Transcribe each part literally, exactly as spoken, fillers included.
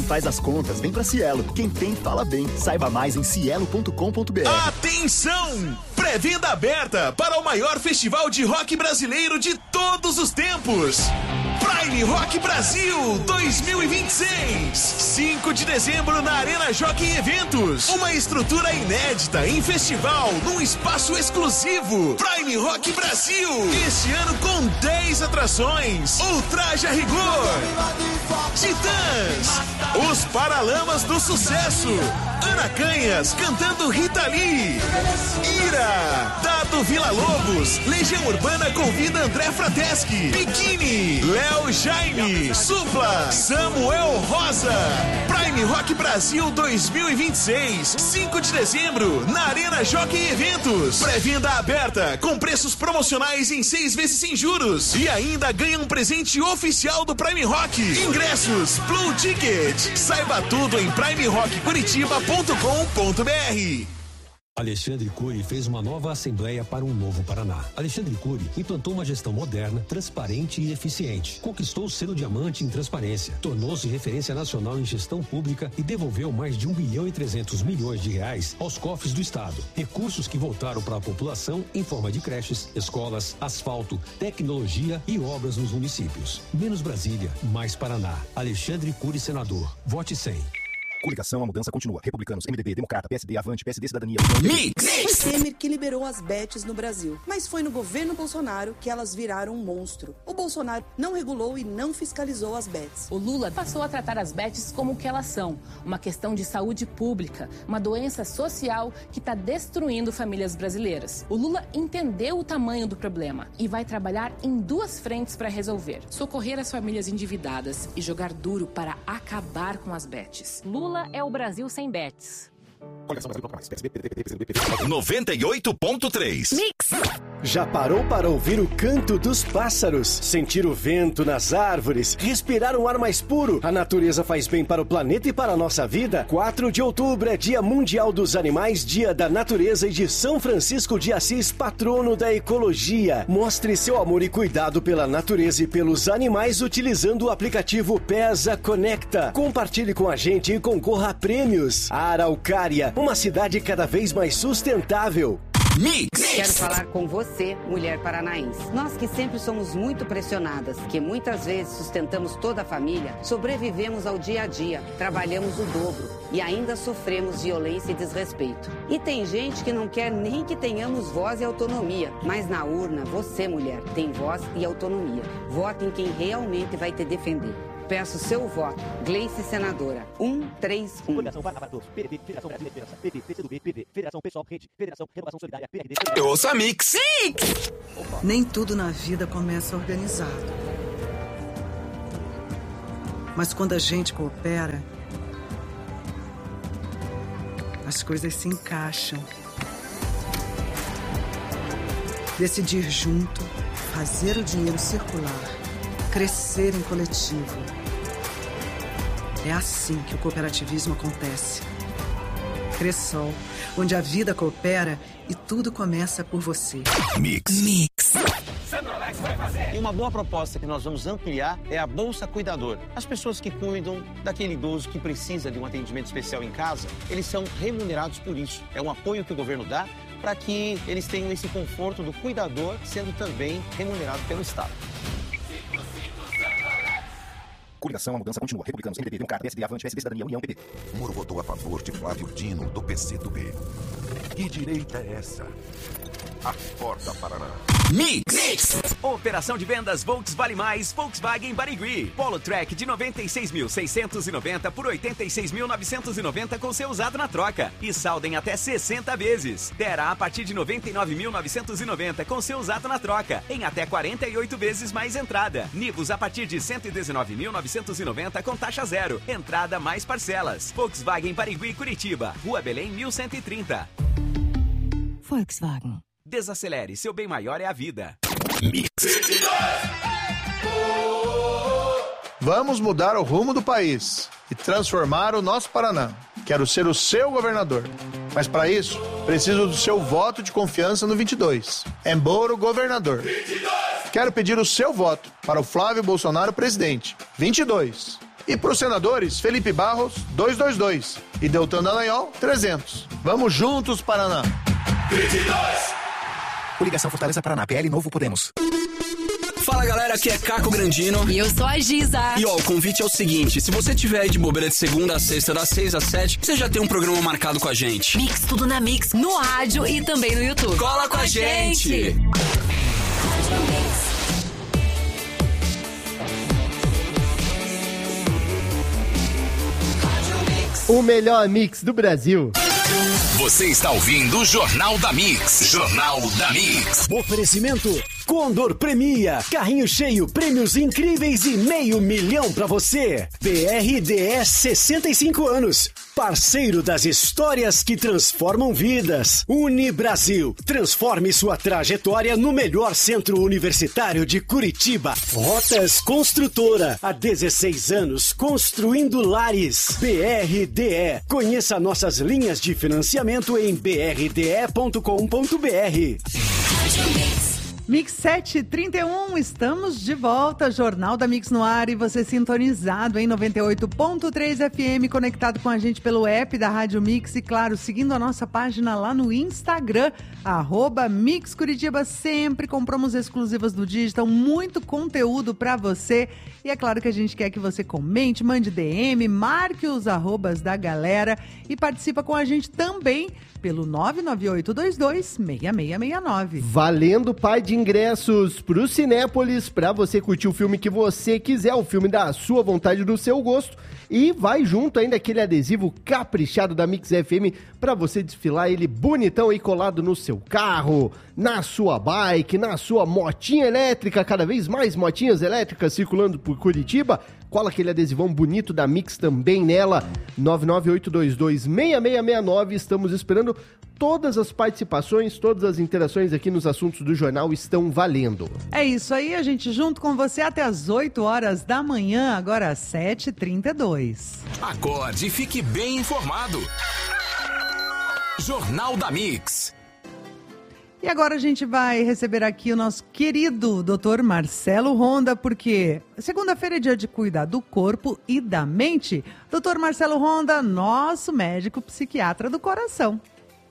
faz as contas, vem pra Cielo. Quem tem, fala bem. Saiba mais em cielo ponto com ponto br. Atenção! Pré-venda aberta para o maior festival de rock brasileiro de todos os tempos. Prime Rock Brasil dois mil e vinte e seis. cinco de dezembro na Arena Jockey Eventos. Uma estrutura inédita em festival, num espaço exclusivo. Prime Rock Brasil. Este ano com dez atrações. Ultraja Rigor. Titãs. Os Paralamas do Sucesso. Ana Canhas cantando Rita Lee. Ira. Dado Vila Lobos. Legião Urbana convida André Frateschi. Biquíni. Léo Jaime. Supla. Samuel Rosa. Prime Rock Brasil dois mil e vinte e seis. cinco de dezembro na Arena Jockey Eventos. Pré-venda aberta com preços promocionais em seis vezes sem juros. E ainda ganha um presente oficial do Prime Rock. Ingressos Blue Ticket. Saiba tudo em prime rock curitiba ponto com ponto br. Alexandre Cury fez uma nova Assembleia para um novo Paraná. Alexandre Cury implantou uma gestão moderna, transparente e eficiente. Conquistou o selo diamante em transparência. Tornou-se referência nacional em gestão pública e devolveu mais de um bilhão e trezentos milhões de reais aos cofres do Estado. Recursos que voltaram para a população em forma de creches, escolas, asfalto, tecnologia e obras nos municípios. Menos Brasília, mais Paraná. Alexandre Cury, senador. Vote cem. Coligação, a mudança continua. Republicanos, M D B, Democrata, P S D, Avante, P S D, Cidadania. Mix! Foi Temer que liberou as bets no Brasil. Mas foi no governo Bolsonaro que elas viraram um monstro. O Bolsonaro não regulou e não fiscalizou as bets. O Lula passou a tratar as bets como o que elas são. Uma questão de saúde pública. Uma doença social que está destruindo famílias brasileiras. O Lula entendeu o tamanho do problema e vai trabalhar em duas frentes para resolver. Socorrer as famílias endividadas e jogar duro para acabar com as bets. Lula Lula é o Brasil sem bets. noventa e oito ponto três. Mix. Já parou para ouvir o canto dos pássaros? Sentir o vento nas árvores? Respirar um ar mais puro? A natureza faz bem para o planeta e para a nossa vida? quatro de outubro é Dia Mundial dos Animais, Dia da Natureza e de São Francisco de Assis, patrono da ecologia. Mostre seu amor e cuidado pela natureza e pelos animais utilizando o aplicativo Pesa Conecta. Compartilhe com a gente e concorra a prêmios. Araucária, uma cidade cada vez mais sustentável. Mix. Quero falar com você, mulher paranaense. Nós que sempre somos muito pressionadas, que muitas vezes sustentamos toda a família, sobrevivemos ao dia a dia, trabalhamos o dobro e ainda sofremos violência e desrespeito. E tem gente que não quer nem que tenhamos voz e autonomia, mas na urna, você, mulher, tem voz e autonomia. Vote em quem realmente vai te defender. Peço seu voto. Gleice Senadora. um três um. Federação Parlamentar, P D B, Federação Brasileira de Liderança, P D, P C do B, P V, Federação Pessoal Rede, Federação Renovação Solidária, P R D. Eu ouço a Mix. Mix! Nem tudo na vida começa organizado. Mas quando a gente coopera, as coisas se encaixam. Decidir junto, fazer o dinheiro circular, crescer em coletivo. É assim que o cooperativismo acontece. Cressol, onde a vida coopera e tudo começa por você. Mix. Mix. E uma boa proposta que nós vamos ampliar é a Bolsa Cuidador. As pessoas que cuidam daquele idoso que precisa de um atendimento especial em casa, eles são remunerados por isso. É um apoio que o governo dá para que eles tenham esse conforto do cuidador, sendo também remunerado pelo Estado. Coligação, a mudança continua. Republicanos, M D B, Democrata, P S D, Avante, P S D, Cidadania, União, P P. Moro votou a favor de Flávio Dino, do P C do B. Que direita é essa? Acorda, Paraná. Mix. Mix. Operação de vendas Volks Vale Mais, Volkswagen Barigui. Polo Track de noventa e seis mil seiscentos e noventa por oitenta e seis mil novecentos e noventa com seu usado na troca. E saldo em até sessenta vezes. Terá a partir de noventa e nove mil novecentos e noventa com seu usado na troca. Em até quarenta e oito vezes mais entrada. Nivus a partir de cento e dezenove mil novecentos e noventa com taxa zero. Entrada mais parcelas. Volkswagen Barigui, Curitiba. Rua Belém, mil cento e trinta. Volkswagen. Desacelere, seu bem maior é a vida. Mix. Vamos mudar o rumo do país e transformar o nosso Paraná. Quero ser o seu governador. Mas para isso, preciso do seu voto de confiança no vinte e dois. Emboro governador. vinte e dois. Quero pedir o seu voto para o Flávio Bolsonaro presidente. vinte e dois. E para os senadores, Felipe Barros, duzentos e vinte e dois. E Deltan Dallagnol, trezentos. Vamos juntos, Paraná. vinte e dois. Coligação Fortaleza Paraná, P L Novo Podemos. Fala galera, aqui é Caco Grandino. E eu sou a Giza. E ó, o convite é o seguinte, se você tiver aí de bobeira de segunda a sexta, das seis às sete, você já tem um programa marcado com a gente. Mix, tudo na Mix, no rádio e também no YouTube. Cola com, com a gente! gente. O melhor mix do Brasil. Você está ouvindo o Jornal da Mix. Jornal da Mix. Oferecimento Condor premia. Carrinho cheio, prêmios incríveis e meio milhão pra você. B R D S sessenta e cinco anos. Parceiro das histórias que transformam vidas. Unibrasil. Transforme sua trajetória no melhor centro universitário de Curitiba. Rotas Construtora. Há dezesseis anos construindo lares. B R D E. Conheça nossas linhas de financiamento em b r d e ponto com ponto b r. Mix sete e trinta e um, estamos de volta, Jornal da Mix no ar e você sintonizado em noventa e oito ponto três F M, conectado com a gente pelo app da Rádio Mix e, claro, seguindo a nossa página lá no Instagram, arroba Mix Curitiba, sempre com promos exclusivas do digital, muito conteúdo pra você e é claro que a gente quer que você comente, mande D M, marque os arrobas da galera e participa com a gente também pelo nove nove oito dois dois seis seis seis nove. Valendo pai de ingressos pro Cinépolis, pra você curtir o filme que você quiser, o filme da sua vontade, do seu gosto. E vai junto ainda aquele adesivo caprichado da Mix F M pra você desfilar ele bonitão aí colado no seu carro, na sua bike, na sua motinha elétrica, cada vez mais motinhas elétricas circulando por Curitiba. Cola aquele adesivão bonito da Mix também nela, nove nove oito dois dois seis seis seis nove. Estamos esperando todas as participações, todas as interações aqui nos assuntos do jornal estão valendo. É isso aí, a gente junto com você até as oito horas da manhã, agora às sete e trinta e dois. Acorde e fique bem informado. Jornal da Mix. E agora a gente vai receber aqui o nosso querido doutor Marcelo Ronda, porque segunda-feira é dia de cuidar do corpo e da mente. doutor Marcelo Ronda, nosso médico psiquiatra do coração.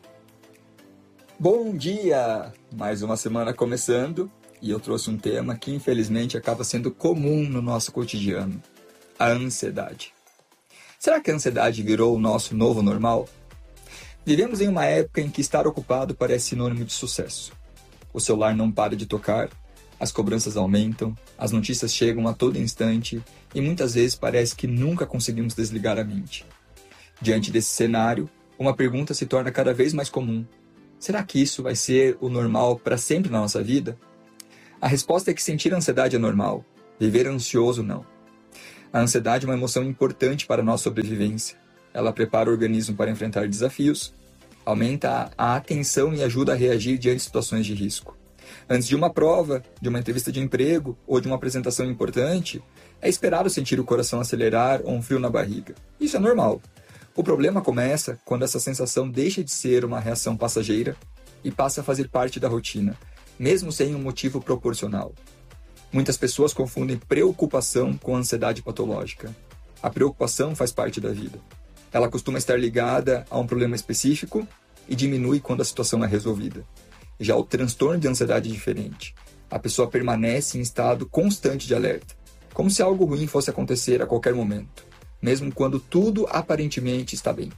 Bom dia! Mais uma semana começando e eu trouxe um tema que infelizmente acaba sendo comum no nosso cotidiano: a ansiedade. Será que a ansiedade virou o nosso novo normal? Vivemos em uma época em que estar ocupado parece sinônimo de sucesso. O celular não para de tocar, as cobranças aumentam, as notícias chegam a todo instante e muitas vezes parece que nunca conseguimos desligar a mente. Diante desse cenário, uma pergunta se torna cada vez mais comum: será que isso vai ser o normal para sempre na nossa vida? A resposta é que sentir ansiedade é normal, viver ansioso não. A ansiedade é uma emoção importante para a nossa sobrevivência. Ela prepara o organismo para enfrentar desafios, aumenta a atenção e ajuda a reagir diante de situações de risco. Antes de uma prova, de uma entrevista de emprego ou de uma apresentação importante, é esperado sentir o coração acelerar ou um frio na barriga. Isso é normal. O problema começa quando essa sensação deixa de ser uma reação passageira e passa a fazer parte da rotina, mesmo sem um motivo proporcional. Muitas pessoas confundem preocupação com ansiedade patológica. A preocupação faz parte da vida. Ela costuma estar ligada a um problema específico e diminui quando a situação é resolvida. Já o transtorno de ansiedade é diferente. A pessoa permanece em estado constante de alerta, como se algo ruim fosse acontecer a qualquer momento, mesmo quando tudo aparentemente está bem.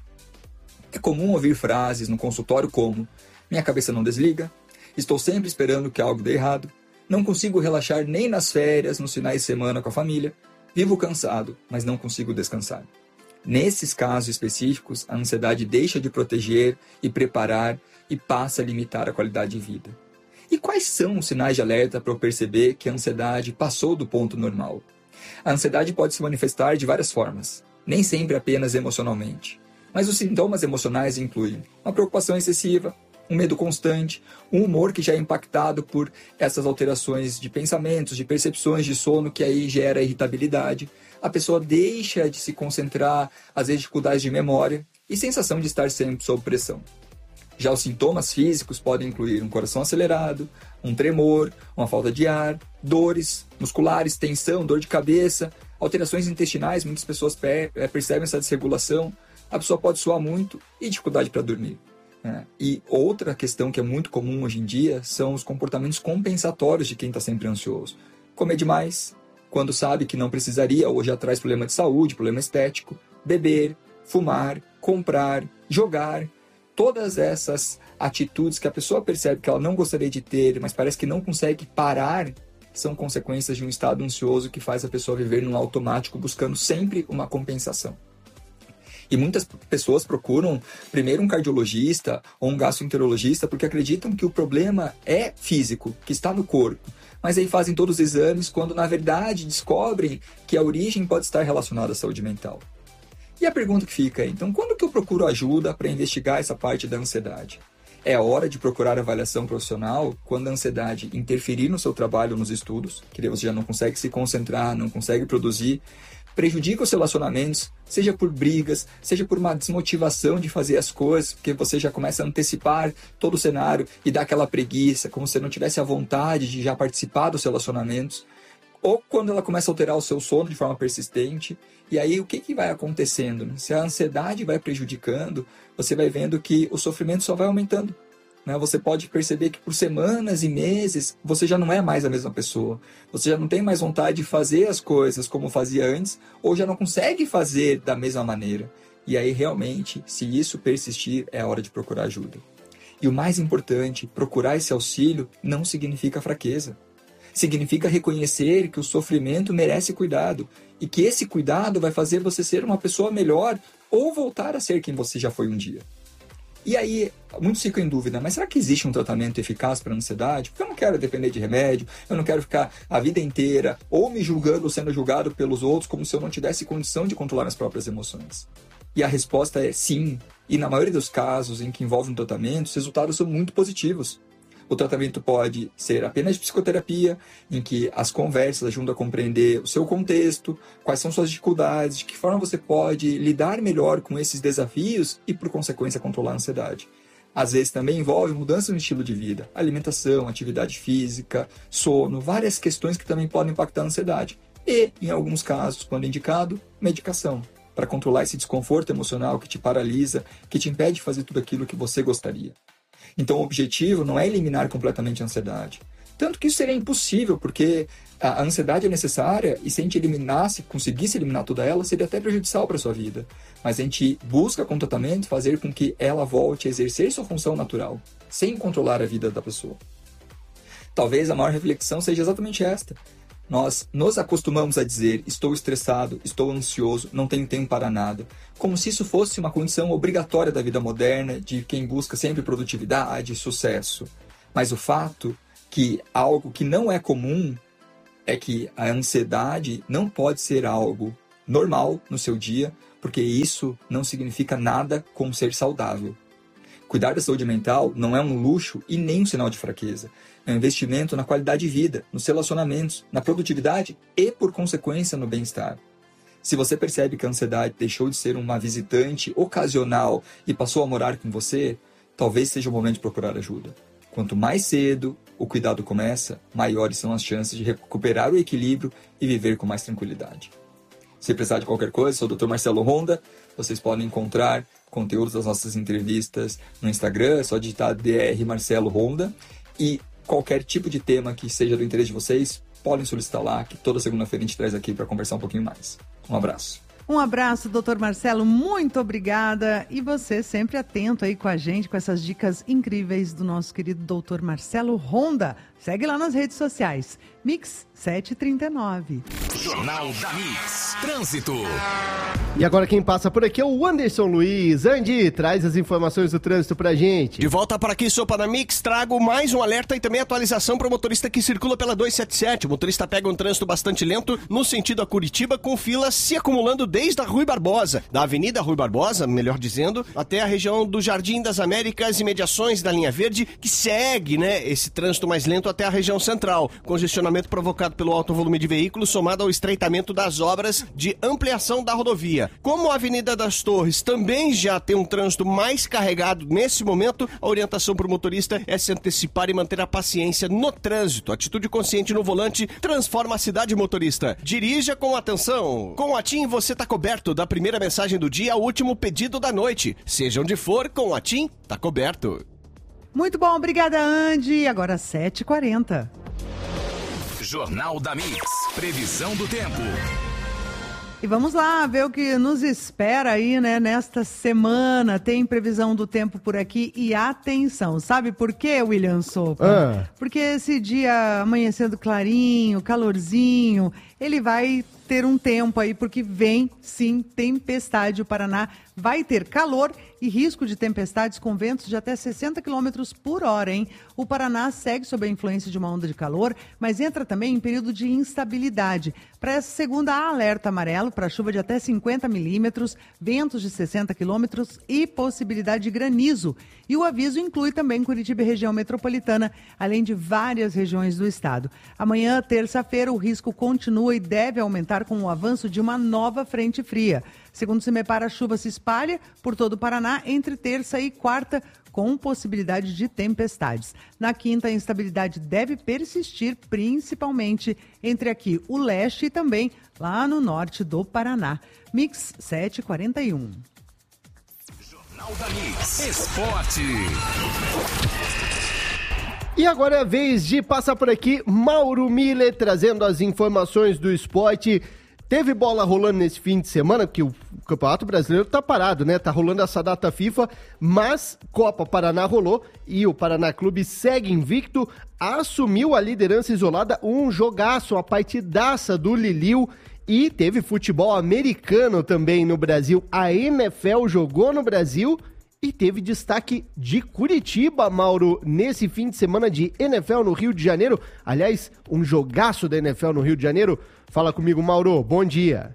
É comum ouvir frases no consultório como: minha cabeça não desliga, estou sempre esperando que algo dê errado, não consigo relaxar nem nas férias, nos finais de semana com a família, vivo cansado, mas não consigo descansar. Nesses casos específicos, a ansiedade deixa de proteger e preparar e passa a limitar a qualidade de vida. E quais são os sinais de alerta para eu perceber que a ansiedade passou do ponto normal? A ansiedade pode se manifestar de várias formas, nem sempre apenas emocionalmente. Mas os sintomas emocionais incluem uma preocupação excessiva, um medo constante, um humor que já é impactado por essas alterações de pensamentos, de percepções de sono, que aí gera irritabilidade. A pessoa deixa de se concentrar, às vezes dificuldades de memória e sensação de estar sempre sob pressão. Já os sintomas físicos podem incluir um coração acelerado, um tremor, uma falta de ar, dores musculares, tensão, dor de cabeça, Alterações intestinais, muitas pessoas per- percebem essa desregulação, a pessoa pode suar muito e dificuldade para dormir. Né? E outra questão que é muito comum hoje em dia são os comportamentos compensatórios de quem está sempre ansioso. Comer demais, quando sabe que não precisaria, ou já traz problema de saúde, problema estético, beber, fumar, comprar, jogar. Todas essas atitudes que a pessoa percebe que ela não gostaria de ter, mas parece que não consegue parar, são consequências de um estado ansioso que faz a pessoa viver num automático, buscando sempre uma compensação. E muitas pessoas procuram primeiro um cardiologista ou um gastroenterologista porque acreditam que o problema é físico, que está no corpo. Mas aí fazem todos os exames quando, na verdade, descobrem que a origem pode estar relacionada à saúde mental. E a pergunta que fica é, então, quando que eu procuro ajuda para investigar essa parte da ansiedade? É a hora de procurar avaliação profissional quando a ansiedade interferir no seu trabalho, nos estudos, que você já não consegue se concentrar, não consegue produzir, prejudica os relacionamentos, seja por brigas, seja por uma desmotivação de fazer as coisas, porque você já começa a antecipar todo o cenário e dá aquela preguiça, como se você não tivesse a vontade de já participar dos relacionamentos. Ou quando ela começa a alterar o seu sono de forma persistente. E aí o que, que vai acontecendo? Né? Se a ansiedade vai prejudicando, você vai vendo que o sofrimento só vai aumentando. Né? Você pode perceber que por semanas e meses você já não é mais a mesma pessoa. Você já não tem mais vontade de fazer as coisas como fazia antes, ou já não consegue fazer da mesma maneira. E aí realmente, se isso persistir, é a hora de procurar ajuda. E o mais importante, procurar esse auxílio não significa fraqueza. Significa reconhecer que o sofrimento merece cuidado e que esse cuidado vai fazer você ser uma pessoa melhor ou voltar a ser quem você já foi um dia. E aí, muitos ficam em dúvida, mas será que existe um tratamento eficaz para a ansiedade? Porque eu não quero depender de remédio, eu não quero ficar a vida inteira ou me julgando ou sendo julgado pelos outros como se eu não tivesse condição de controlar as próprias emoções. E a resposta é sim, e na maioria dos casos em que envolve um tratamento, os resultados são muito positivos. O tratamento pode ser apenas de psicoterapia, em que as conversas ajudam a compreender o seu contexto, quais são suas dificuldades, de que forma você pode lidar melhor com esses desafios e, por consequência, controlar a ansiedade. Às vezes também envolve mudança no estilo de vida, alimentação, atividade física, sono, várias questões que também podem impactar a ansiedade. E, em alguns casos, quando indicado, medicação, para controlar esse desconforto emocional que te paralisa, que te impede de fazer tudo aquilo que você gostaria. Então o objetivo não é eliminar completamente a ansiedade. Tanto que isso seria impossível, porque a ansiedade é necessária e se a gente eliminasse, conseguisse eliminar toda ela, seria até prejudicial para a sua vida. Mas a gente busca com tratamento fazer com que ela volte a exercer sua função natural, sem controlar a vida da pessoa. Talvez a maior reflexão seja exatamente esta. Nós nos acostumamos a dizer, estou estressado, estou ansioso, não tenho tempo para nada, como se isso fosse uma condição obrigatória da vida moderna, de quem busca sempre produtividade e sucesso. Mas o fato que algo que não é comum é que a ansiedade não pode ser algo normal no seu dia, porque isso não significa nada como ser saudável. Cuidar da saúde mental não é um luxo e nem um sinal de fraqueza. É um investimento na qualidade de vida, nos relacionamentos, na produtividade e, por consequência, no bem-estar. Se você percebe que a ansiedade deixou de ser uma visitante ocasional e passou a morar com você, talvez seja o momento de procurar ajuda. Quanto mais cedo o cuidado começa, maiores são as chances de recuperar o equilíbrio e viver com mais tranquilidade. Se precisar de qualquer coisa, sou o doutor Marcelo Honda. Vocês podem encontrar conteúdos das nossas entrevistas no Instagram, é só digitar D R Marcelo Honda. E qualquer tipo de tema que seja do interesse de vocês, podem solicitar lá, que toda segunda-feira a gente traz aqui para conversar um pouquinho mais. Um abraço. Um abraço, doutor Marcelo, muito obrigada. E você sempre atento aí com a gente, com essas dicas incríveis do nosso querido doutor Marcelo Honda. Segue lá nas redes sociais. Mix sete trinta e nove. Jornal da Mix. Trânsito. E agora quem passa por aqui é o Anderson Luiz. Andy, traz as informações do trânsito pra gente. De volta para aqui, Sopa na Mix, trago mais um alerta e também atualização para o motorista que circula pela duzentos e setenta e sete. O motorista pega um trânsito bastante lento no sentido a Curitiba, com filas se acumulando desde a Rui Barbosa, da Avenida Rui Barbosa, melhor dizendo, até a região do Jardim das Américas e mediações da linha verde, que segue, né, esse trânsito mais lento cruzamento até a região central. Congestionamento provocado pelo alto volume de veículos, somado ao estreitamento das obras de ampliação da rodovia. Como a Avenida das Torres também já tem um trânsito mais carregado nesse momento, a orientação para o motorista é se antecipar e manter a paciência no trânsito. Atitude consciente no volante transforma a cidade, motorista. Dirija com atenção. Com a TIM você tá coberto, da primeira mensagem do dia ao último pedido da noite. Seja onde for, com a TIM tá coberto. Muito bom, obrigada, Andy. Agora sete e quarenta. Jornal da Mix. Previsão do tempo. E vamos lá ver o que nos espera aí, né, nesta semana. Tem previsão do tempo por aqui e atenção. Sabe por quê, William Sopa? Ah. Porque esse dia amanhecendo clarinho, calorzinho, ele vai ter um tempo aí, porque vem, sim, tempestade. O Paraná vai ter calor e risco de tempestades com ventos de até sessenta quilômetros por hora, hein? O Paraná segue sob a influência de uma onda de calor, mas entra também em período de instabilidade. Para essa segunda, há alerta amarelo para chuva de até cinquenta milímetros, ventos de sessenta quilômetros e possibilidade de granizo. E o aviso inclui também Curitiba e região metropolitana, além de várias regiões do estado. Amanhã, terça-feira, o risco continua e deve aumentar com o avanço de uma nova frente fria. Segundo o CIMEPAR, a chuva se espalha por todo o Paraná entre terça e quarta, com possibilidade de tempestades. Na quinta, a instabilidade deve persistir, principalmente entre aqui o leste e também lá no norte do Paraná. Mix sete e quarenta e um. Jornal da Mix. Esporte. E agora é a vez de passar por aqui Mauro Miller trazendo as informações do esporte. Teve bola rolando nesse fim de semana, porque o Campeonato Brasileiro tá parado, né? Tá rolando essa data FIFA, mas Copa Paraná rolou e o Paraná Clube segue invicto, assumiu a liderança isolada, um jogaço, uma partidaça do Liliu, e teve futebol americano também no Brasil. A N F L jogou no Brasil e teve destaque de Curitiba, Mauro, nesse fim de semana de N F L no Rio de Janeiro. Aliás, um jogaço da N F L no Rio de Janeiro. Fala comigo, Mauro. Bom dia.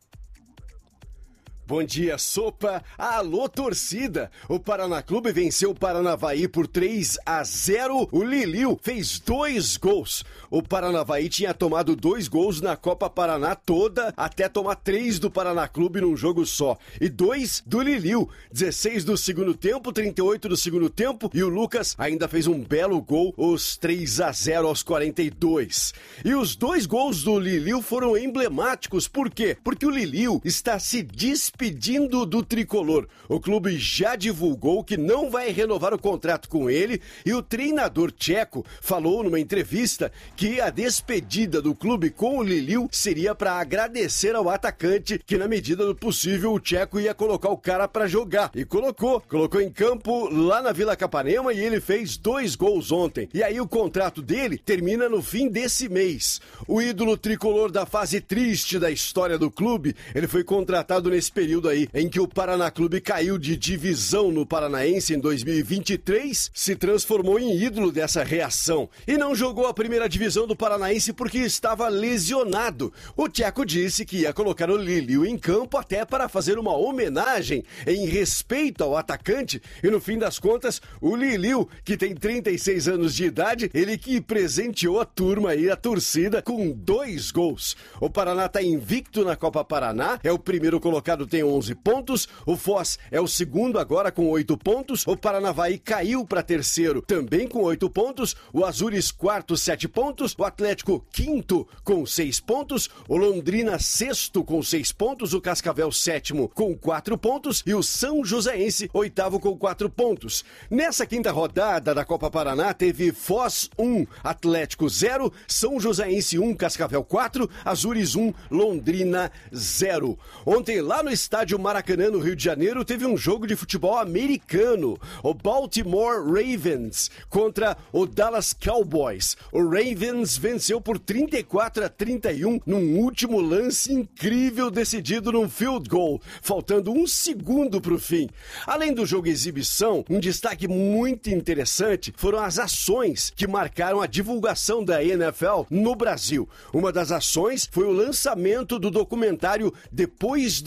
Bom dia, Sopa. Alô, torcida. O Paraná Clube venceu o Paranavaí por três a zero. O Liliu fez dois gols. O Paranavaí tinha tomado dois gols na Copa Paraná toda, até tomar três do Paraná Clube num jogo só. E dois do Liliu. dezesseis do segundo tempo, trinta e oito do segundo tempo. E o Lucas ainda fez um belo gol, os três a zero aos quarenta e dois. E os dois gols do Liliu foram emblemáticos. Por quê? Porque o Liliu está se despedindo Pedindo do tricolor. O clube já divulgou que não vai renovar o contrato com ele e o treinador tcheco falou numa entrevista que a despedida do clube com o Liliu seria para agradecer ao atacante, que na medida do possível o tcheco ia colocar o cara para jogar. E colocou, colocou em campo lá na Vila Capanema e ele fez dois gols ontem. E aí o contrato dele termina no fim desse mês. O ídolo tricolor da fase triste da história do clube, ele foi contratado nesse período aí em que o Paraná Clube caiu de divisão no Paranaense em dois mil e vinte e três, se transformou em ídolo dessa reação e não jogou a primeira divisão do Paranaense porque estava lesionado. O tcheco disse que ia colocar o Liliu em campo até para fazer uma homenagem em respeito ao atacante e no fim das contas o Liliu, que tem trinta e seis anos de idade, ele que presenteou a turma e a torcida com dois gols. O Paraná está invicto na Copa Paraná, é o primeiro colocado, tem onze pontos, o Foz é o segundo agora com oito pontos, o Paranavaí caiu para terceiro também com oito pontos, o Azures quarto, sete pontos, o Atlético quinto com seis pontos, o Londrina sexto com seis pontos, o Cascavel sétimo com quatro pontos e o São Joséense oitavo com quatro pontos. Nessa quinta rodada da Copa Paraná teve Foz um, Atlético zero, São Joséense um, Cascavel quatro, Azures um, Londrina zero. Ontem lá no estádio Maracanã, no Rio de Janeiro, teve um jogo de futebol americano. O Baltimore Ravens contra o Dallas Cowboys. O Ravens venceu por trinta e quatro a trinta e um num último lance incrível decidido num field goal, faltando um segundo para o fim. Além do jogo exibição, um destaque muito interessante foram as ações que marcaram a divulgação da N F L no Brasil. Uma das ações foi o lançamento do documentário Depois do Empate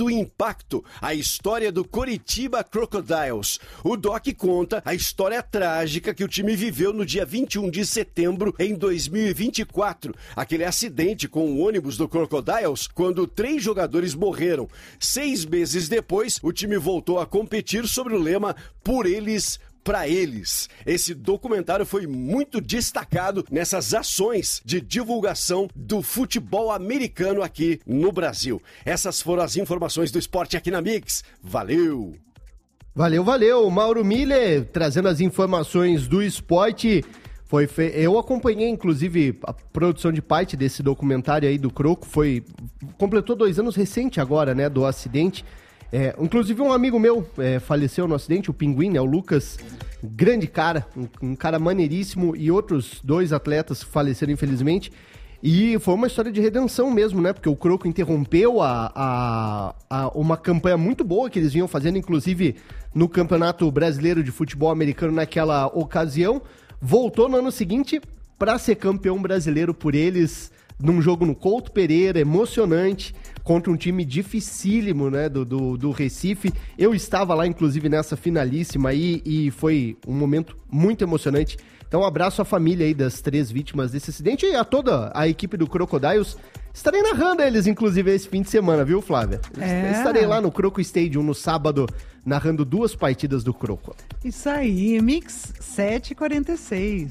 Impacto, a história do Coritiba Crocodiles. O doc conta a história trágica que o time viveu no dia vinte e um de setembro em dois mil e vinte e quatro. Aquele acidente com o ônibus do Crocodiles, quando três jogadores morreram. Seis meses depois, o time voltou a competir sob o lema Por Eles, Pra Eles. Esse documentário foi muito destacado nessas ações de divulgação do futebol americano aqui no Brasil. Essas foram as informações do esporte aqui na Mix. Valeu! Valeu, valeu. Mauro Miller trazendo as informações do esporte. Foi fe... Eu acompanhei, inclusive, a produção de parte desse documentário aí do Croco. Foi... Completou dois anos recente agora, né, do acidente. É, inclusive um amigo meu é, faleceu no acidente, o Pinguim, né, o Lucas, grande cara, um, um cara maneiríssimo, e outros dois atletas faleceram infelizmente, e foi uma história de redenção mesmo, né, porque o Croco interrompeu a, a, a uma campanha muito boa que eles vinham fazendo, inclusive no Campeonato Brasileiro de Futebol Americano naquela ocasião, voltou no ano seguinte para ser campeão brasileiro por eles, num jogo no Couto Pereira, emocionante, contra um time dificílimo, né, do, do, do Recife. Eu estava lá, inclusive, nessa finalíssima aí, e foi um momento muito emocionante. Então, um abraço à família aí das três vítimas desse acidente e a toda a equipe do Crocodiles. Estarei narrando eles, inclusive, esse fim de semana, viu, Flávia? É. Estarei lá no Croco Stadium, no sábado, narrando duas partidas do Croco. Isso aí, Mix sete e quarenta e seis.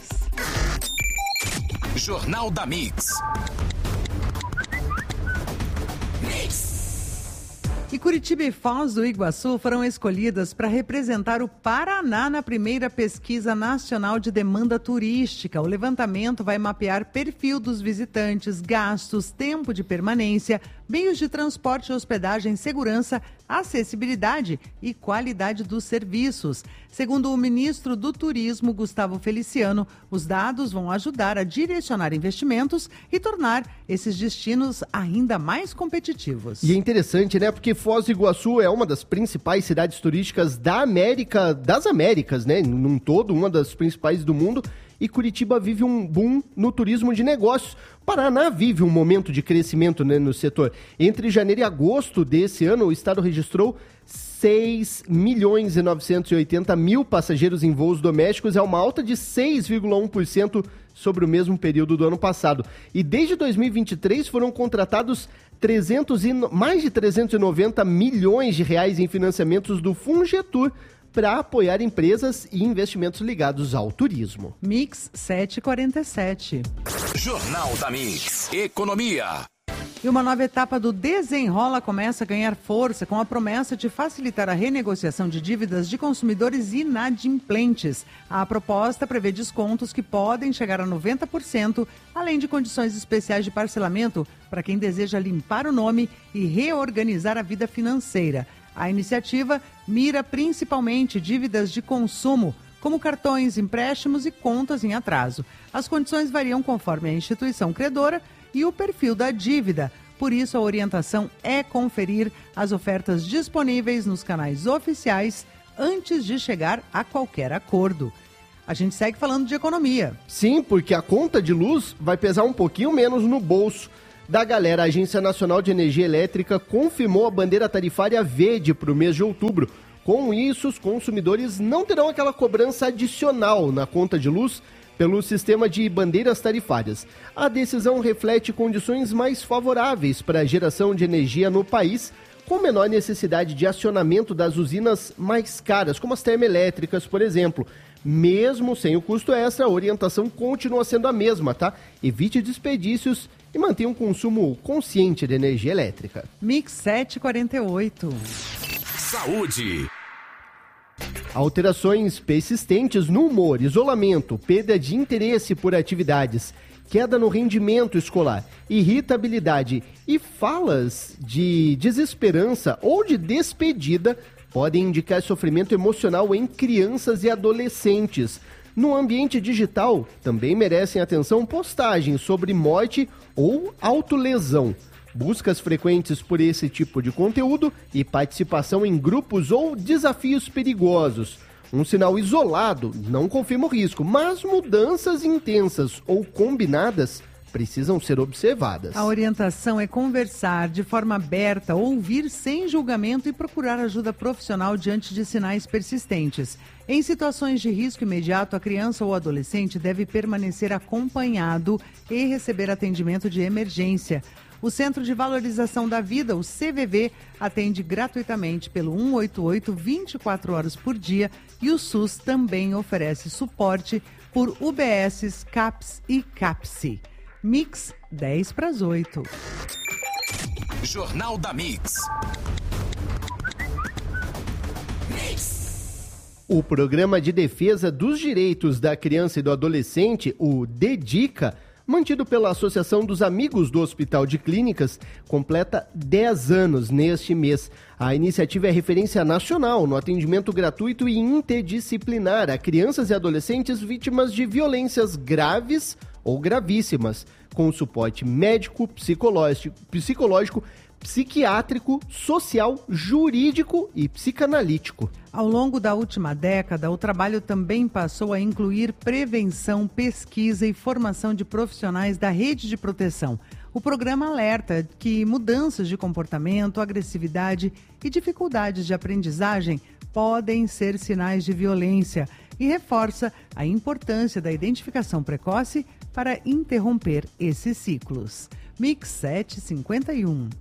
Jornal da Mix. E Curitiba e Foz do Iguaçu foram escolhidas para representar o Paraná na primeira pesquisa nacional de demanda turística. O levantamento vai mapear perfil dos visitantes, gastos, tempo de permanência, meios de transporte e hospedagem, segurança, acessibilidade e qualidade dos serviços. Segundo o ministro do Turismo, Gustavo Feliciano, os dados vão ajudar a direcionar investimentos e tornar esses destinos ainda mais competitivos. E é interessante, né? Porque Foz do Iguaçu é uma das principais cidades turísticas da América, das Américas, né? Num todo, uma das principais do mundo. E Curitiba vive um boom no turismo de negócios. Paraná vive um momento de crescimento, né, no setor. Entre janeiro e agosto desse ano, o estado registrou seis milhões e novecentos e oitenta mil passageiros em voos domésticos, é uma alta de seis vírgula um por cento sobre o mesmo período do ano passado. E desde dois mil e vinte e três foram contratados trezentos e, mais de trezentos e noventa milhões de reais em financiamentos do Fungetur para apoiar empresas e investimentos ligados ao turismo. Mix sete e quarenta e sete. Jornal da Mix. Economia. E uma nova etapa do Desenrola começa a ganhar força com a promessa de facilitar a renegociação de dívidas de consumidores inadimplentes. A proposta prevê descontos que podem chegar a noventa por cento, além de condições especiais de parcelamento para quem deseja limpar o nome e reorganizar a vida financeira. A iniciativa mira principalmente dívidas de consumo, como cartões, empréstimos e contas em atraso. As condições variam conforme a instituição credora e o perfil da dívida. Por isso, a orientação é conferir as ofertas disponíveis nos canais oficiais antes de chegar a qualquer acordo. A gente segue falando de economia. Sim, porque a conta de luz vai pesar um pouquinho menos no bolso da galera. A Agência Nacional de Energia Elétrica confirmou a bandeira tarifária verde para o mês de outubro. Com isso, os consumidores não terão aquela cobrança adicional na conta de luz pelo sistema de bandeiras tarifárias. A decisão reflete condições mais favoráveis para a geração de energia no país, com menor necessidade de acionamento das usinas mais caras, como as termoelétricas, por exemplo. Mesmo sem o custo extra, a orientação continua sendo a mesma, tá? Evite desperdícios e mantenha um consumo consciente de energia elétrica. Mix sete e quarenta e oito. Saúde. Alterações persistentes no humor, isolamento, perda de interesse por atividades, queda no rendimento escolar, irritabilidade e falas de desesperança ou de despedida podem indicar sofrimento emocional em crianças e adolescentes. No ambiente digital, também merecem atenção postagens sobre morte ou autolesão. Buscas frequentes por esse tipo de conteúdo e participação em grupos ou desafios perigosos. Um sinal isolado não confirma o risco, mas mudanças intensas ou combinadas precisam ser observadas. A orientação é conversar de forma aberta, ouvir sem julgamento e procurar ajuda profissional diante de sinais persistentes. Em situações de risco imediato, a criança ou adolescente deve permanecer acompanhado e receber atendimento de emergência. O Centro de Valorização da Vida, o C V V, atende gratuitamente pelo um oito oito vinte e quatro horas por dia e o SUS também oferece suporte por U B S, CAPS e CAPSI. Mix dez para as oito. Jornal da Mix. O Programa de Defesa dos Direitos da Criança e do Adolescente, o DEDICA, mantido pela Associação dos Amigos do Hospital de Clínicas, completa dez anos neste mês. A iniciativa é referência nacional no atendimento gratuito e interdisciplinar a crianças e adolescentes vítimas de violências graves ou gravíssimas, com suporte médico, psicológico, psicológico, psiquiátrico, social, jurídico e psicanalítico. Ao longo da última década, o trabalho também passou a incluir prevenção, pesquisa e formação de profissionais da rede de proteção. O programa alerta que mudanças de comportamento, agressividade e dificuldades de aprendizagem podem ser sinais de violência e reforça a importância da identificação precoce para interromper esses ciclos. Mix sete cinquenta e um.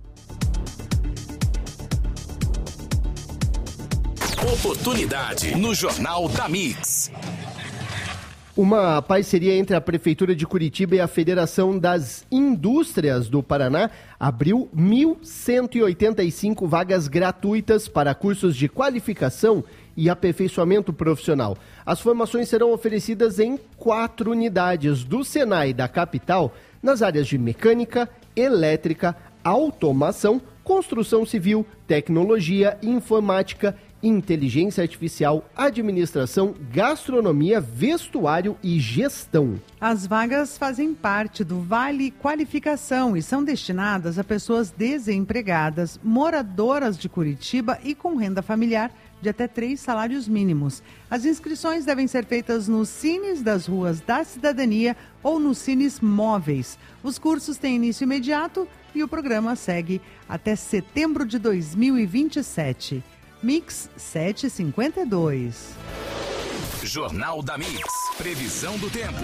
Oportunidade no Jornal da Mix. Uma parceria entre a Prefeitura de Curitiba e a Federação das Indústrias do Paraná abriu mil cento e oitenta e cinco vagas gratuitas para cursos de qualificação e aperfeiçoamento profissional. As formações serão oferecidas em quatro unidades do Senai da capital, nas áreas de mecânica, elétrica, automação, construção civil, tecnologia, informática, inteligência artificial, administração, gastronomia, vestuário e gestão. As vagas fazem parte do Vale Qualificação e são destinadas a pessoas desempregadas, moradoras de Curitiba e com renda familiar de até três salários mínimos. As inscrições devem ser feitas nos Cines das Ruas da Cidadania ou nos Cines Móveis. Os cursos têm início imediato e o programa segue até setembro de dois mil e vinte e sete. Mix sete cinquenta e dois. Jornal da Mix. Previsão do tempo.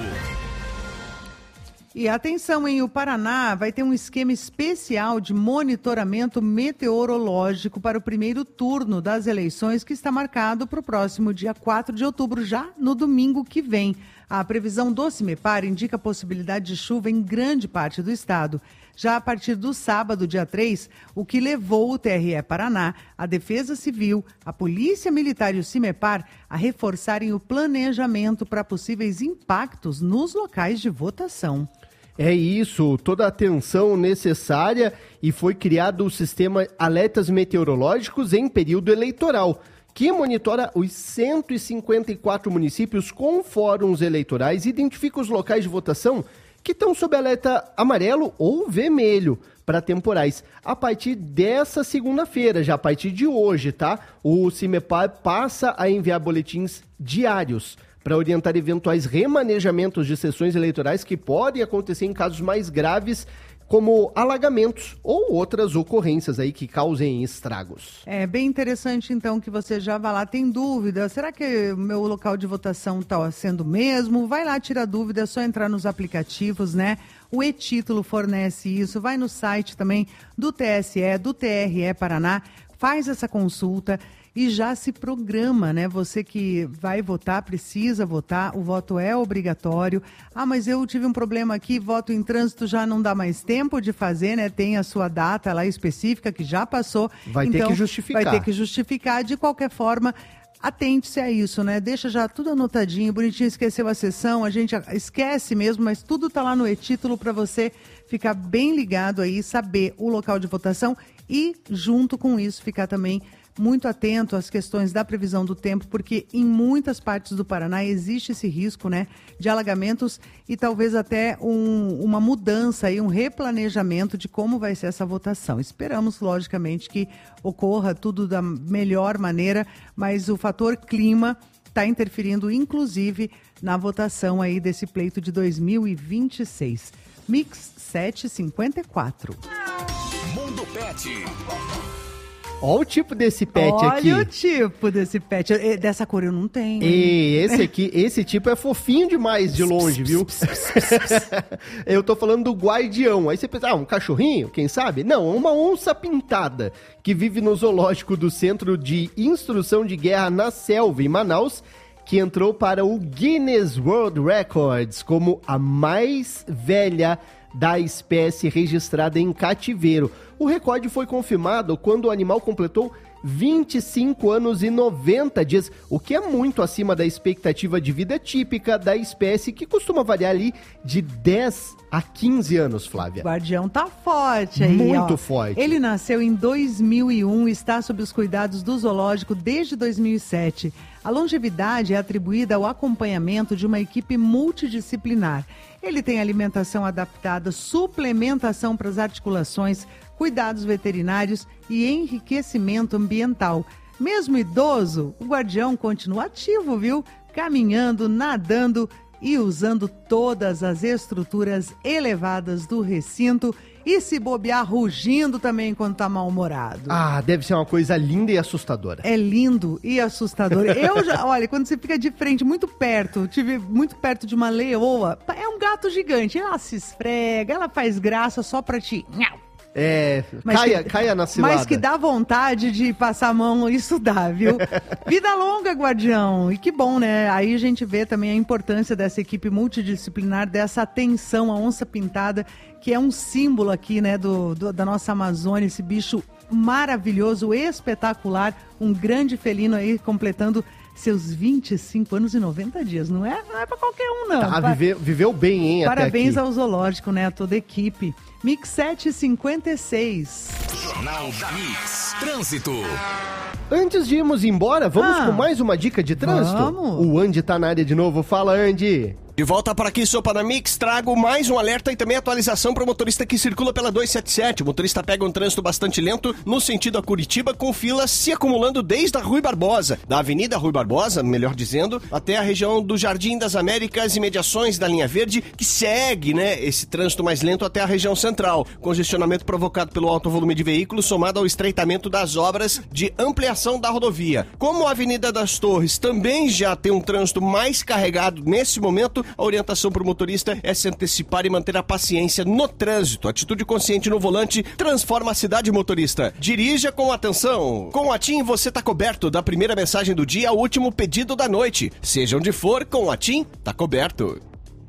E atenção, hein? O Paraná vai ter um esquema especial de monitoramento meteorológico para o primeiro turno das eleições que está marcado para o próximo dia quatro de outubro, já no domingo que vem. A previsão do CIMEPAR indica a possibilidade de chuva em grande parte do estado. Já a partir do sábado, dia três, o que levou o T R E Paraná, a Defesa Civil, a Polícia Militar e o CIMEPAR a reforçarem o planejamento para possíveis impactos nos locais de votação. É isso, toda a atenção necessária, e foi criado o sistema Alertas Meteorológicos em período eleitoral, que monitora os cento e cinquenta e quatro municípios com fóruns eleitorais e identifica os locais de votação que estão sob alerta amarelo ou vermelho para temporais. A partir dessa segunda-feira, já a partir de hoje, tá? O CIMEPAR passa a enviar boletins diários para orientar eventuais remanejamentos de sessões eleitorais que podem acontecer em casos mais graves, como alagamentos ou outras ocorrências aí que causem estragos. É bem interessante, então, que você já vá lá. Tem dúvida? Será que o meu local de votação está sendo o mesmo? Vai lá, tira dúvida, é só entrar nos aplicativos, né? O e-título fornece isso. Vai no site também do T S E, do T R E Paraná, faz essa consulta e já se programa, né? Você que vai votar, precisa votar, o voto é obrigatório. Ah, mas eu tive um problema aqui, voto em trânsito, já não dá mais tempo de fazer, né? Tem a sua data lá específica que já passou. Vai então, ter que justificar. Vai ter que justificar. De qualquer forma, atente-se a isso, né? Deixa já tudo anotadinho, bonitinho, esqueceu a sessão, a gente esquece mesmo, mas tudo tá lá no e-título para você ficar bem ligado aí, saber o local de votação e, junto com isso, ficar também muito atento às questões da previsão do tempo, porque em muitas partes do Paraná existe esse risco, né, de alagamentos e talvez até um, uma mudança e um replanejamento de como vai ser essa votação. Esperamos, logicamente, que ocorra tudo da melhor maneira, mas o fator clima está interferindo, inclusive, na votação aí desse pleito de dois mil e vinte e seis. Mix sete cinquenta e quatro. Mundo Pet. Olha o tipo desse pet Olha aqui. Olha o tipo desse pet. Dessa cor eu não tenho. E esse aqui, esse tipo é fofinho demais de longe, viu? Eu tô falando do guardião. Aí você pensa, ah, um cachorrinho, quem sabe? Não, uma onça pintada que vive no zoológico do Centro de Instrução de Guerra na Selva, em Manaus, que entrou para o Guinness World Records como a mais velha da espécie registrada em cativeiro. O recorde foi confirmado quando o animal completou vinte e cinco anos e noventa dias, o que é muito acima da expectativa de vida típica da espécie, que costuma variar ali de dez a quinze anos, Flávia. O guardião tá forte aí, Muito ó. forte. Ele nasceu em dois mil e um e está sob os cuidados do zoológico desde dois mil e sete. A longevidade é atribuída ao acompanhamento de uma equipe multidisciplinar. Ele tem alimentação adaptada, suplementação para as articulações, cuidados veterinários e enriquecimento ambiental. Mesmo idoso, o guardião continua ativo, viu? Caminhando, nadando e usando todas as estruturas elevadas do recinto e, se bobear, rugindo também quando tá mal-humorado. Ah, deve ser uma coisa linda e assustadora. É lindo e assustador. Eu já, olha, quando você fica de frente, muito perto, tive muito perto de uma leoa, é um gato gigante, ela se esfrega, ela faz graça só pra ti. É, Mas caia, que, caia na cilada. Mas que dá vontade de passar a mão, isso dá, viu? Vida longa, guardião. E que bom, né? Aí a gente vê também a importância dessa equipe multidisciplinar, dessa atenção à onça pintada, que é um símbolo aqui, né, do, do, da nossa Amazônia, esse bicho maravilhoso, espetacular, um grande felino aí completando seus vinte e cinco anos e noventa dias. Não é, não é pra qualquer um, não. Tá, viveu, viveu bem, hein, Parabéns até aqui. ao zoológico, né, a toda a equipe. Mix sete cinquenta e seis. Jornal da Mix. Trânsito. Antes de irmos embora, vamos Ah, com mais uma dica de trânsito? vamos. O Andy tá na área de novo. Fala, Andy. De volta para aqui, Sopa na Mix, trago mais um alerta e também atualização para o motorista que circula pela duzentos e setenta e sete. O motorista pega um trânsito bastante lento no sentido a Curitiba, com filas se acumulando desde a Rui Barbosa, da Avenida Rui Barbosa, melhor dizendo, até a região do Jardim das Américas e mediações da linha verde, que segue, né, esse trânsito mais lento até a região central. Congestionamento provocado pelo alto volume de veículos, somado ao estreitamento das obras de ampliação da rodovia. Como a Avenida das Torres também já tem um trânsito mais carregado nesse momento, a orientação para o motorista é se antecipar e manter a paciência no trânsito. Atitude consciente no volante transforma a cidade, motorista. Dirija com atenção. Com a TIM você tá coberto, da primeira mensagem do dia ao último pedido da noite. Seja onde for, com a TIM tá coberto.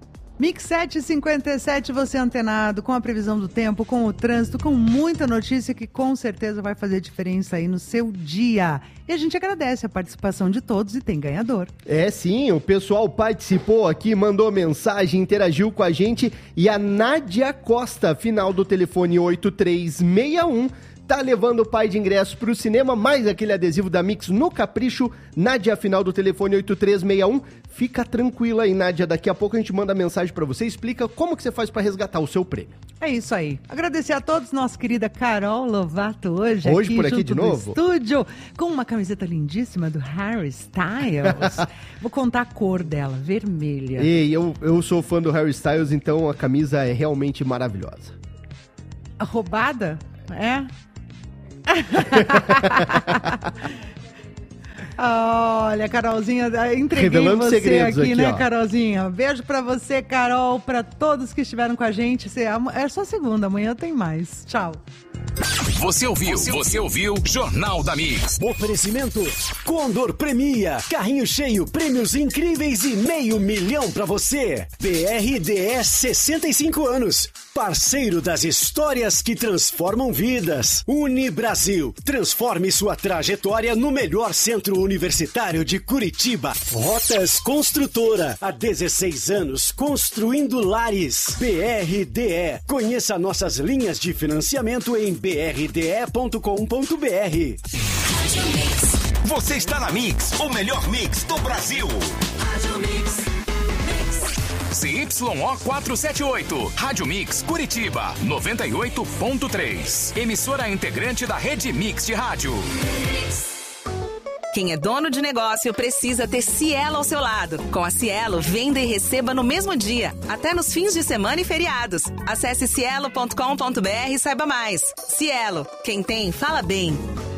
Mix sete cinquenta e sete, você antenado com a previsão do tempo, com o trânsito, com muita notícia que com certeza vai fazer diferença aí no seu dia. E a gente agradece a participação de todos e tem ganhador. É sim, o pessoal participou aqui, mandou mensagem, interagiu com a gente, e a Nádia Costa, final do telefone oito três seis um, tá levando o pai de ingresso pro cinema, mais aquele adesivo da Mix no Capricho. Nádia, final do telefone oito três seis um. Fica tranquila aí, Nádia, daqui a pouco a gente manda mensagem pra você, explica como que você faz pra resgatar o seu prêmio. É isso aí. Agradecer a todos, nossa querida Carol Lovato, hoje, Hoje aqui por aqui junto de no novo? estúdio, com uma camiseta lindíssima do Harry Styles. Vou contar a cor dela, vermelha. E eu, eu sou fã do Harry Styles, então a camisa é realmente maravilhosa. A roubada? É? Olha, Carolzinha, entreguei Revelando você segredos aqui, aqui, né, ó. Carolzinha? Beijo pra você, Carol, pra todos que estiveram com a gente. Você- É só segunda, amanhã tem mais. Tchau. Você ouviu? Você ouviu? Jornal da Mix. Oferecimento Condor Premia. Carrinho cheio, prêmios incríveis e meio milhão pra você. B R D S sessenta e cinco anos. Parceiro das histórias que transformam vidas. Unibrasil. Transforme sua trajetória no melhor centro universitário de Curitiba. Rotas Construtora. Há dezesseis anos construindo lares. B R D E. Conheça nossas linhas de financiamento em b r d e ponto com ponto b r. Você está na Mix, o melhor mix do Brasil. C Y O quatrocentos e setenta e oito, Rádio Mix Curitiba, noventa e oito ponto três. Emissora integrante da Rede Mix de Rádio. Quem é dono de negócio precisa ter Cielo ao seu lado. Com a Cielo, venda e receba no mesmo dia, até nos fins de semana e feriados. Acesse cielo ponto com ponto br e saiba mais. Cielo, quem tem, fala bem.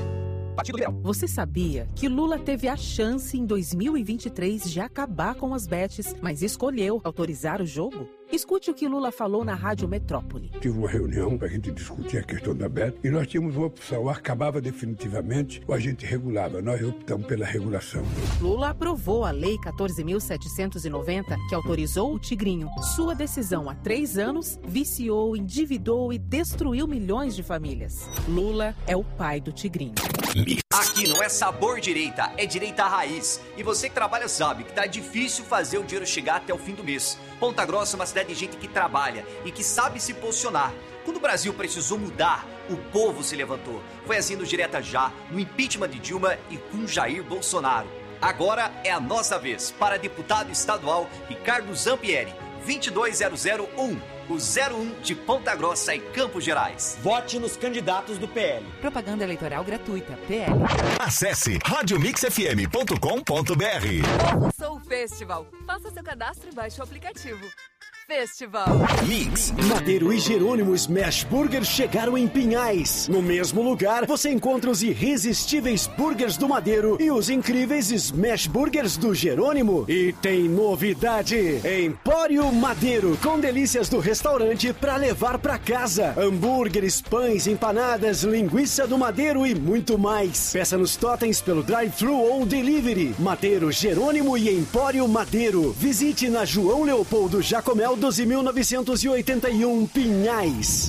Você sabia que Lula teve a chance em dois mil e vinte e três de acabar com as bets, mas escolheu autorizar o jogo? Escute o que Lula falou na Rádio Metrópole. Tive uma reunião para a gente discutir a questão da bet e nós tínhamos uma opção, ou acabava definitivamente ou a gente regulava. Nós optamos pela regulação. Lula aprovou a Lei quatorze mil setecentos e noventa, que autorizou o Tigrinho. Sua decisão há três anos viciou, endividou e destruiu milhões de famílias. Lula é o pai do Tigrinho. Aqui não é sabor direita, é direita raiz. E você que trabalha sabe que tá difícil fazer o dinheiro chegar até o fim do mês. Ponta Grossa é uma cidade de gente que trabalha e que sabe se posicionar. Quando o Brasil precisou mudar, o povo se levantou. Foi assim no Direta Já, no impeachment de Dilma e com Jair Bolsonaro. Agora é a nossa vez. Para deputado estadual, Ricardo Zampieri, vinte e dois mil um. O zero um de Ponta Grossa e Campos Gerais. Vote nos candidatos do P L. Propaganda eleitoral gratuita, P L. Acesse rádio mix f m ponto com ponto b r. Sou o Festival. Faça seu cadastro e baixe o aplicativo. Festival. Mix. Madeiro e Jerônimo Smash Burger chegaram em Pinhais. No mesmo lugar, você encontra os irresistíveis burgers do Madeiro e os incríveis Smash Burgers do Jerônimo. E tem novidade: Empório Madeiro, com delícias do restaurante para levar para casa. Hambúrgueres, pães, empanadas, linguiça do Madeiro e muito mais. Peça nos totens pelo drive-thru ou delivery. Madeiro, Jerônimo e Empório Madeiro. Visite na João Leopoldo Jacomel doze mil novecentos e oitenta e um, Pinhais.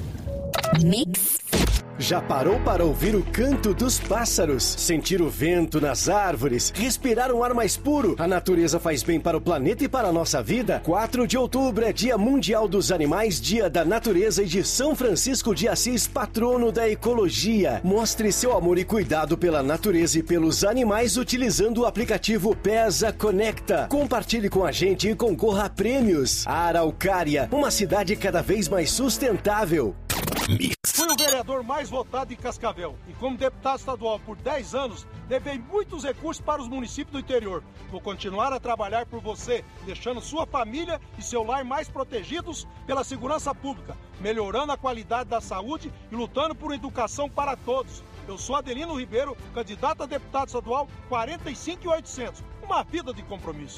Mix. Já parou para ouvir o canto dos pássaros? Sentir o vento nas árvores? Respirar um ar mais puro? A natureza faz bem para o planeta e para a nossa vida? quatro de outubro é Dia Mundial dos Animais, Dia da Natureza e de São Francisco de Assis, patrono da ecologia. Mostre seu amor e cuidado pela natureza e pelos animais utilizando o aplicativo Pesa Conecta. Compartilhe com a gente e concorra a prêmios. Araucária, uma cidade cada vez mais sustentável. Fui o vereador mais votado em Cascavel e como deputado estadual por dez anos, levei muitos recursos para os municípios do interior. Vou continuar a trabalhar por você, deixando sua família e seu lar mais protegidos pela segurança pública, melhorando a qualidade da saúde e lutando por educação para todos. Eu sou Adelino Ribeiro, candidato a deputado estadual quarenta e cinco mil e oitocentos. Uma vida de compromisso.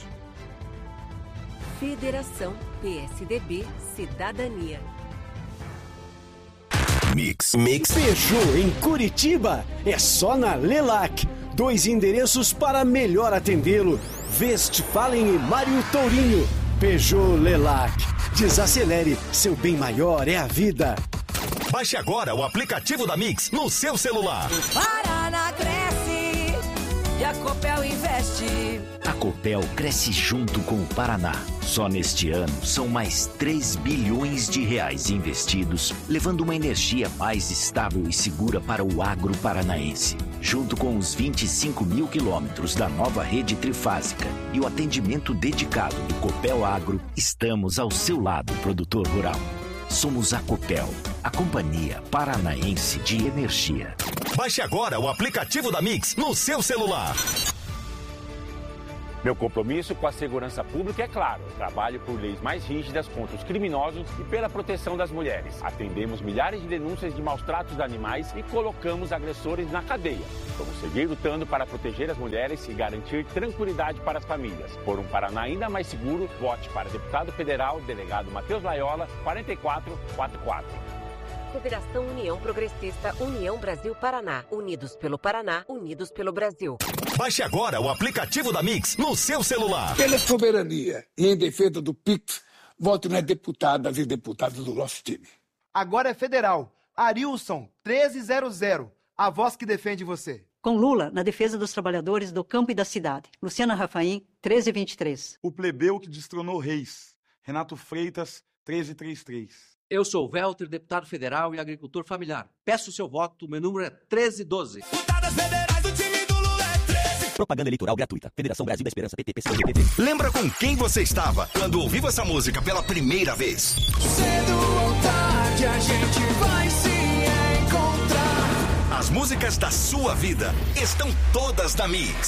Federação P S D B Cidadania. Mix. Mix. Peugeot em Curitiba é só na Lelac. Dois endereços para melhor atendê-lo: Westphalen e Mário Tourinho. Peugeot Lelac. Desacelere, seu bem maior é a vida. Baixe agora o aplicativo da Mix no seu celular. O Paraná cresce e a Copel investe. A Copel cresce junto com o Paraná. Só neste ano são mais três bilhões de reais investidos, levando uma energia mais estável e segura para o agro paranaense. Junto com os vinte e cinco mil quilômetros da nova rede trifásica e o atendimento dedicado do Copel Agro, estamos ao seu lado, produtor rural. Somos a Copel, a companhia paranaense de energia. Baixe agora o aplicativo da Mix no seu celular. Meu compromisso com a segurança pública é claro. Trabalho por leis mais rígidas contra os criminosos e pela proteção das mulheres. Atendemos milhares de denúncias de maus tratos de animais e colocamos agressores na cadeia. Vamos seguir lutando para proteger as mulheres e garantir tranquilidade para as famílias. Por um Paraná ainda mais seguro, vote para deputado federal, delegado Matheus Laiola, quatro quatro quatro quatro. Federação União Progressista, União Brasil Paraná. Unidos pelo Paraná, unidos pelo Brasil. Baixe agora o aplicativo da Mix no seu celular. Pela soberania e em defesa do Pix, vote nas deputadas e deputados do nosso time. Agora é federal. Arilson, treze zero zero. A voz que defende você. Com Lula, na defesa dos trabalhadores do campo e da cidade. Luciana Rafaim, treze vinte e três. O plebeu que destronou reis. Renato Freitas, treze trinta e três. Eu sou o Welter, deputado federal e agricultor familiar. Peço o seu voto, meu número é treze doze. Propaganda eleitoral gratuita. Federação Brasil da Esperança, P T, P C D, P T. Lembra com quem você estava quando ouviu essa música pela primeira vez? Cedo ou tarde a gente vai se encontrar. As músicas da sua vida estão todas na Mix.